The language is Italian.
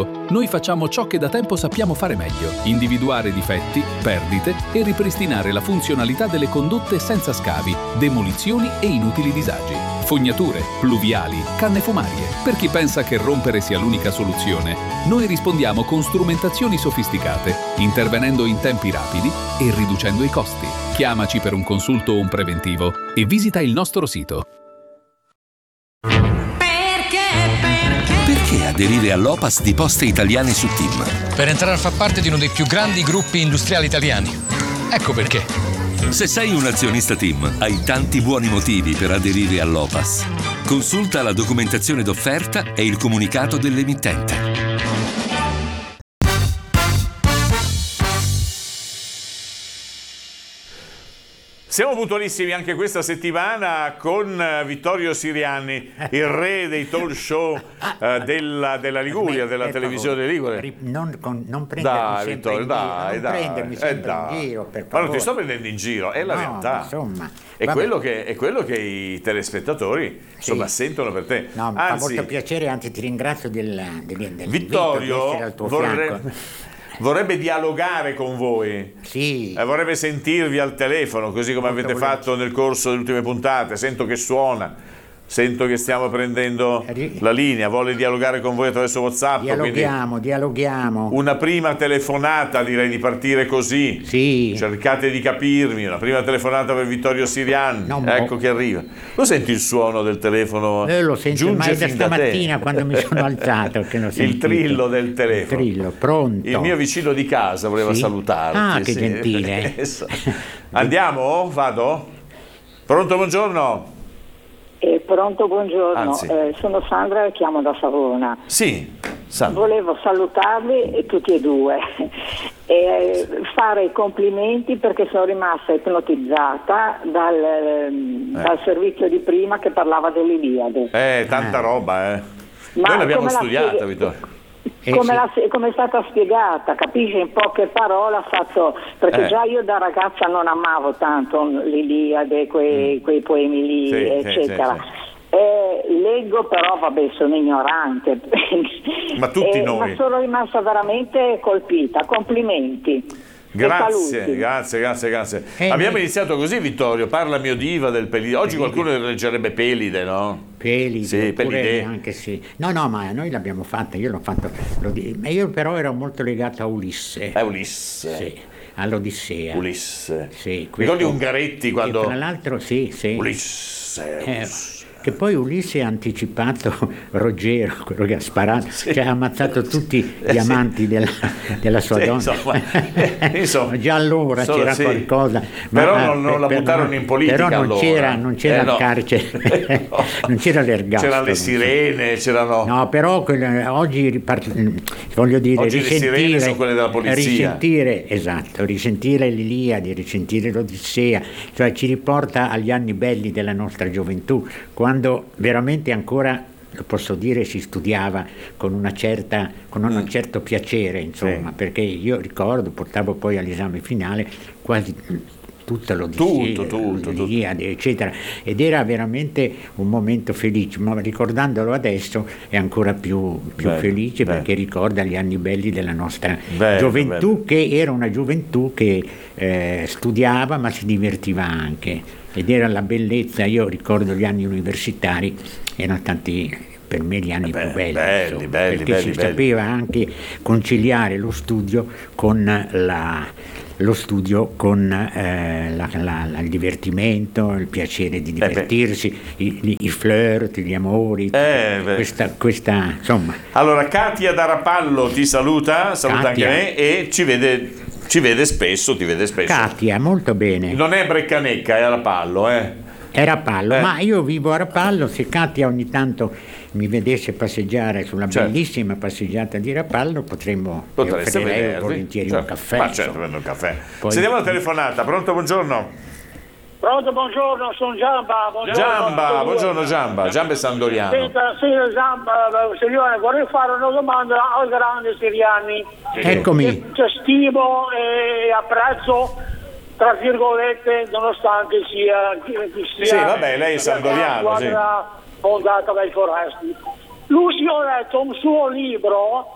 Mondo, noi facciamo ciò che da tempo sappiamo fare meglio: individuare difetti, perdite e ripristinare la funzionalità delle condotte senza scavi, demolizioni e inutili disagi. Fognature, pluviali, canne fumarie. Per chi pensa che rompere sia l'unica soluzione, noi rispondiamo con strumentazioni sofisticate, intervenendo in tempi rapidi e riducendo i costi. Chiamaci per un consulto o un preventivo e visita il nostro sito. Perché aderire all'Opas di Poste Italiane su TIM? Per entrare a far parte di uno dei più grandi gruppi industriali italiani. Ecco perché. Se sei un azionista TIM, hai tanti buoni motivi per aderire all'Opas. Consulta la documentazione d'offerta e il comunicato dell'emittente. Siamo puntualissimi anche questa settimana con Vittorio Sirianni, il re dei talk show della Liguria, della televisione ligure. Non prendermi Dai, sempre Vittorio, in giro, dai, non prendermi sempre in giro, per Ma favore. non ti sto prendendo in giro, è la realtà. Insomma, È quello che i telespettatori sentono per te. No, mi fa molto piacere, anzi ti ringrazio dell'invito Vittorio di essere al tuo fianco. vorrebbe dialogare con voi, Sì. Vorrebbe sentirvi al telefono, così come avete fatto nel corso delle ultime puntate. Sento che suona, sento che stiamo prendendo la linea, vuole dialogare con voi attraverso WhatsApp. Dialoghiamo. Una prima telefonata, direi di partire così. Sì. Cercate di capirmi. Una prima telefonata per Vittorio Sirianni. Ecco che arriva. Lo senti il suono del telefono? Lo sento, ma è da stamattina quando mi sono alzato che l'ho sentito. Il trillo del telefono. Il trillo, pronto. Il mio vicino di casa voleva salutarti. Ah, che gentile. Andiamo? Vado? Pronto, buongiorno. Pronto, buongiorno. Sono Sandra e chiamo da Savona. Sì, Sandra. Volevo salutarvi tutti e due e fare i complimenti perché sono rimasta ipnotizzata dal servizio di prima che parlava dell'Iliade. Tanta roba, Ma noi l'abbiamo come studiata, Vittorio. Come è stata spiegata, capisci, in poche parole ha fatto, perché già io da ragazza non amavo tanto l'Iliade, quei poemi lì, eccetera. Leggo, però vabbè, sono ignorante. Ma tutti noi. Ma sono rimasta veramente colpita, complimenti. Grazie. Abbiamo iniziato così, Vittorio. Parlami o diva del Pelide. Oggi qualcuno leggerebbe Pelide, no? Pelide, sì, Pelide. Anche sì. No, ma noi l'abbiamo fatta, io l'ho fatto. Io però ero molto legato a Ulisse. Ulisse. Sì, all'Odissea. Ulisse. Sì, ricordi Ungaretti quando. Tra l'altro, sì. Ulisse. Che poi Ulisse ha anticipato Ruggero, quello che ha sparato, cioè ha ammazzato tutti gli amanti della sua donna. Insomma, già allora c'era qualcosa. Però non la buttarono in politica. Però non c'era il carcere, non c'era l'ergastolo. C'erano le sirene, c'erano. No, però oggi voglio dire, oggi le sirene sono quelle della polizia. Risentire l'Iliade, risentire l'Odissea, cioè ci riporta agli anni belli della nostra gioventù, quando veramente ancora, lo posso dire, si studiava con un certo piacere, insomma, perché io ricordo, portavo poi all'esame finale quasi tutta l'Odissea, eccetera, ed era veramente un momento felice, ma ricordandolo adesso è ancora più felice, perché ricorda gli anni belli della nostra gioventù, che era una gioventù che studiava ma si divertiva anche, ed era la bellezza. Io ricordo gli anni universitari, erano tanti per me gli anni più belli, perché si sapeva anche conciliare lo studio con il divertimento, il piacere di divertirsi, i flirt, gli amori, questa insomma. Allora Katia da Rapallo ti saluta anche me e ti vede spesso. Katia, molto bene. Non è Breccanecca, è a Rapallo, È Rapallo, ma io vivo a Rapallo. Se Katia ogni tanto mi vedesse passeggiare sulla bellissima passeggiata di Rapallo, potreste offrirei volentieri un caffè. Ma certo, prendo un caffè. Sentiamo la telefonata. Pronto, buongiorno. Pronto, buongiorno, sono Giamba. Buongiorno Giamba e Sandoriano. Sì, Giamba, signore, vorrei fare una domanda al grande Sirianni. Eccomi. Che stimo e apprezzo, tra virgolette, nonostante sia sì, vabbè, lei è Sandoriano, fondata dai foresti. Lui, ho letto un suo libro